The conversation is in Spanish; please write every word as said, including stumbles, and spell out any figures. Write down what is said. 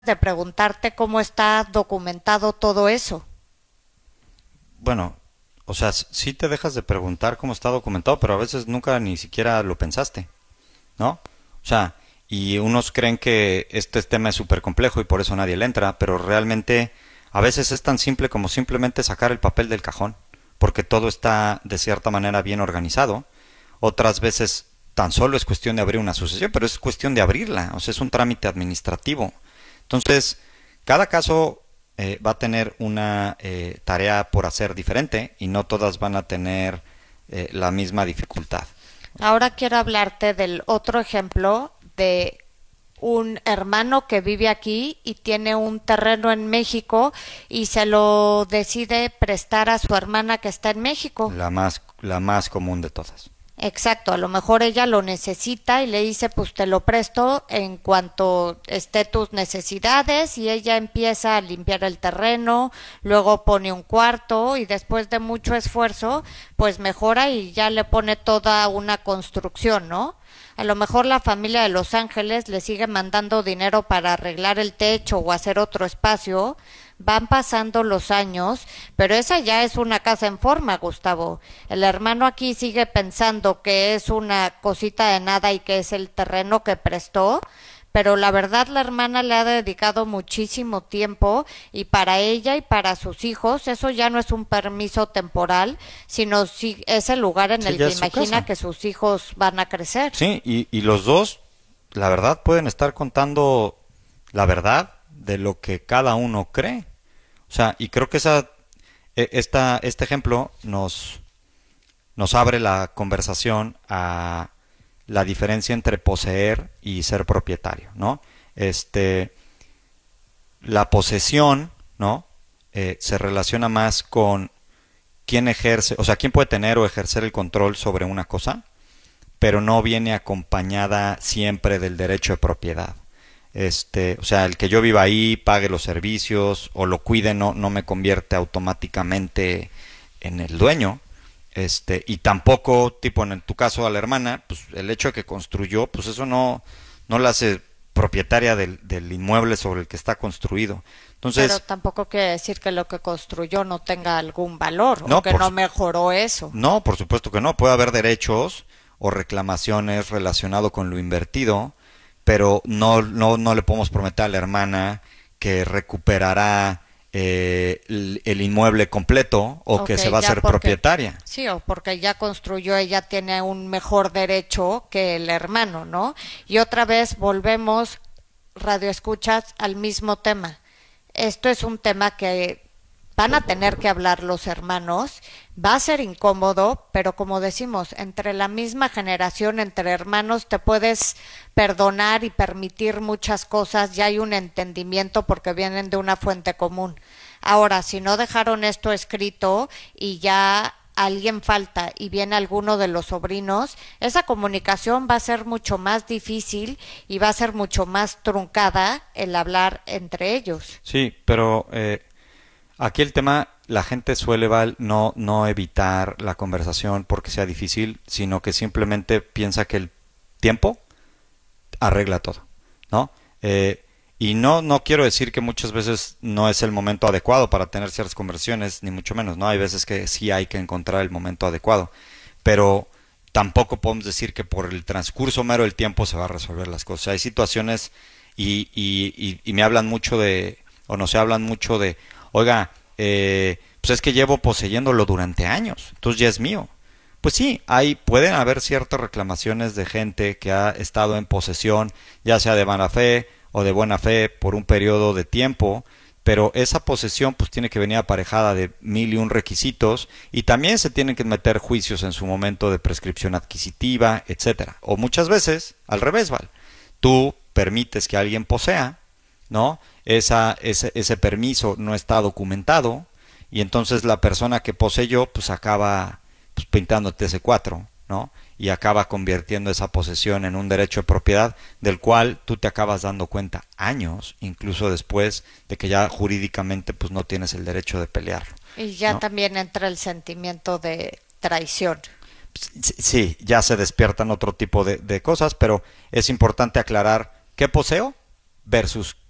de preguntarte cómo está documentado todo eso. Bueno, o sea, s- sí te dejas de preguntar cómo está documentado, pero a veces nunca ni siquiera lo pensaste, ¿no? O sea, y unos creen que este tema es súper complejo y por eso nadie le entra, pero realmente a veces es tan simple como simplemente sacar el papel del cajón, porque todo está de cierta manera bien organizado. Otras veces tan solo es cuestión de abrir una sucesión, pero es cuestión de abrirla, o sea, es un trámite administrativo. Entonces, cada caso eh, va a tener una eh, tarea por hacer diferente y no todas van a tener eh, la misma dificultad. Ahora quiero hablarte del otro ejemplo de un hermano que vive aquí y tiene un terreno en México y se lo decide prestar a su hermana que está en México. La más, la más común de todas. Exacto, a lo mejor ella lo necesita y le dice, pues te lo presto en cuanto esté tus necesidades y ella empieza a limpiar el terreno, luego pone un cuarto y después de mucho esfuerzo, pues mejora y ya le pone toda una construcción, ¿no? A lo mejor la familia de Los Ángeles le sigue mandando dinero para arreglar el techo o hacer otro espacio. Van pasando los años, pero esa ya es una casa en forma, Gustavo. El hermano aquí sigue pensando que es una cosita de nada y que es el terreno que prestó, pero la verdad la hermana le ha dedicado muchísimo tiempo y para ella y para sus hijos eso ya no es un permiso temporal, sino si es el lugar en Sí, el ya que es su imagina casa. que sus hijos van a crecer. Sí, y, y los dos, la verdad, pueden estar contando la verdad de lo que cada uno cree. O sea, y creo que esa, e- esta, este ejemplo nos, nos abre la conversación a la diferencia entre poseer y ser propietario, ¿no? Este, la posesión, ¿no? Eh, se relaciona más con quién ejerce, o sea, quién puede tener o ejercer el control sobre una cosa, pero no viene acompañada siempre del derecho de propiedad. Este, o sea, el que yo viva ahí, pague los servicios o lo cuide no, no me convierte automáticamente en el dueño. Este, y tampoco, tipo en tu caso a la hermana, pues el hecho de que construyó, pues eso no, no la hace propietaria del, del inmueble sobre el que está construido. Pero Entonces, tampoco quiere decir que lo que construyó no tenga algún valor o no, que por, no mejoró eso. no, por supuesto que no. Puede haber derechos o reclamaciones relacionado con lo invertido, pero no, no, no le podemos prometer a la hermana que recuperará eh, el, el inmueble completo o que Ok, se va a ya ser porque, propietaria. sí, o porque ya construyó, ella tiene un mejor derecho que el hermano, ¿no? Y otra vez volvemos, radio escuchas, al mismo tema. Esto es un tema que van a tener que hablar los hermanos, va a ser incómodo, pero como decimos, entre la misma generación, entre hermanos, te puedes perdonar y permitir muchas cosas, ya hay un entendimiento porque vienen de una fuente común. Ahora, si no dejaron esto escrito y ya alguien falta y viene alguno de los sobrinos, esa comunicación va a ser mucho más difícil y va a ser mucho más truncada el hablar entre ellos. Sí, pero eh, aquí el tema, la gente suele Val, no, no evitar la conversación porque sea difícil, sino que simplemente piensa que el tiempo arregla todo, ¿no? Eh, y no, no quiero decir que muchas veces no es el momento adecuado para tener ciertas conversiones, ni mucho menos, ¿no? Hay veces que sí hay que encontrar el momento adecuado, pero tampoco podemos decir que por el transcurso mero del tiempo se va a resolver las cosas. Hay situaciones y, y, y, y me hablan mucho de, o no se hablan mucho de, oiga, eh, pues es que llevo poseyéndolo durante años, entonces ya es mío. Pues sí, hay, pueden haber ciertas reclamaciones de gente que ha estado en posesión, ya sea de mala fe o de buena fe, por un periodo de tiempo, pero esa posesión pues tiene que venir aparejada de mil y un requisitos y también se tienen que meter juicios en su momento de prescripción adquisitiva, etcétera. O muchas veces, al revés, Val, tú permites que alguien posea, ¿no? Esa, ese, ese permiso no está documentado y entonces la persona que poseyó pues acaba pues, pintándote ese cuatro, ¿no? Y acaba convirtiendo esa posesión en un derecho de propiedad del cual tú te acabas dando cuenta años, incluso después de que ya jurídicamente pues no tienes el derecho de pelearlo, Y ya ¿no? también entra el sentimiento de traición. Sí, ya se despiertan otro tipo de, de cosas, pero es importante aclarar qué poseo versus